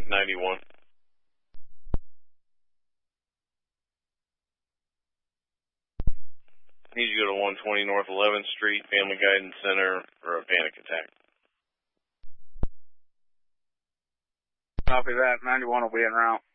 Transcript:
91. Need you to go to 120 North 11th Street, Family Guidance Center, for a panic attack. Copy that. 91 will be en route.